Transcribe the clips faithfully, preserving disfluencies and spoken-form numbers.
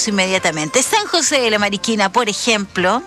eso inmediatamente. San José de la Mariquina, por ejemplo,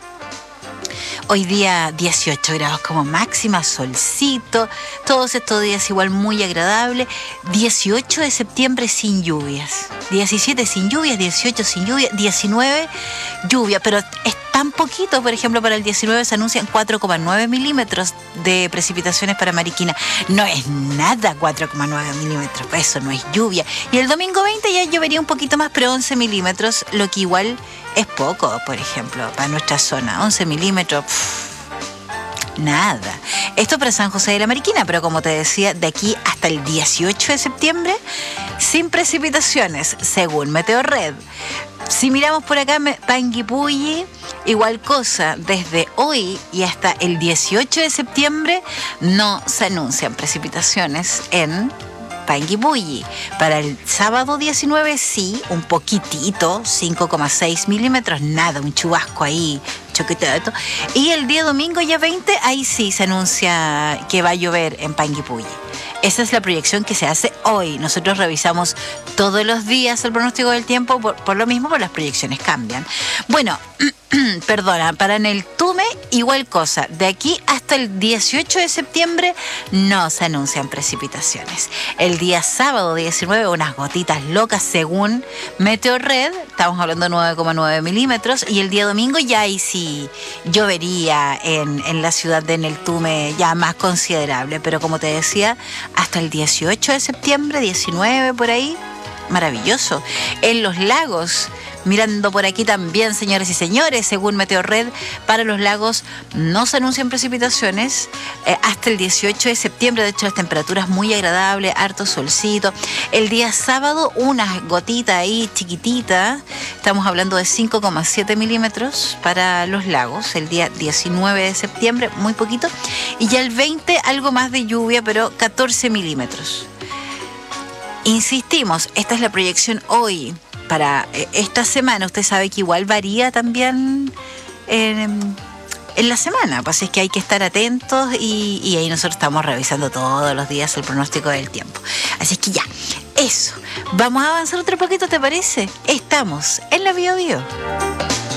hoy día dieciocho grados como máxima, solcito, todos estos días igual muy agradable. dieciocho de septiembre sin lluvias, diecisiete sin lluvias, dieciocho sin lluvia, diecinueve lluvia, pero es tan poquito. Por ejemplo, para el diecinueve se anuncian cuatro coma nueve milímetros de precipitaciones para Mariquina. No es nada cuatro coma nueve milímetros, eso no es lluvia. Y el domingo veinte ya llovería un poquito más, pero once milímetros, lo que igual es poco, por ejemplo, para nuestra zona. once milímetros, pff, nada. Esto para San José de la Mariquina, pero como te decía, de aquí hasta el dieciocho de septiembre, sin precipitaciones, según Meteorred. Si miramos por acá, Panguipulli, igual cosa, desde hoy y hasta el dieciocho de septiembre no se anuncian precipitaciones en Panguipulli. Para el sábado diecinueve sí, un poquitito, cinco coma seis milímetros, nada, un chubasco ahí, choquetado. Y el día domingo ya veinte, ahí sí se anuncia que va a llover en Panguipulli. Esa es la proyección que se hace hoy. Nosotros revisamos todos los días el pronóstico del tiempo, por, por lo mismo, por las proyecciones cambian. Bueno, perdona, para en el Tume, igual cosa. De aquí hasta el dieciocho de septiembre no se anuncian precipitaciones. El día sábado diecinueve, unas gotitas locas según Meteorred, estamos hablando de nueve coma nueve milímetros, y el día domingo ya ahí sí llovería en, en la ciudad de Neltume, ya más considerable, pero como te decía, hasta el dieciocho de septiembre, diecinueve por ahí, maravilloso. En los lagos, mirando por aquí también, señores y señores, según Meteorred, para los lagos no se anuncian precipitaciones eh, hasta el dieciocho de septiembre. De hecho, las temperaturas muy agradables, harto solcito. El día sábado, unas gotitas ahí chiquititas, estamos hablando de cinco coma siete milímetros para los lagos. El día diecinueve de septiembre, muy poquito. Y ya el veinte, algo más de lluvia, pero catorce milímetros. Insistimos, esta es la proyección hoy. Para esta semana, usted sabe que igual varía también en, en la semana, pues es que hay que estar atentos y, y ahí nosotros estamos revisando todos los días el pronóstico del tiempo. Así es que ya, eso. Vamos a avanzar otro poquito, ¿te parece? Estamos en la Bio Bio.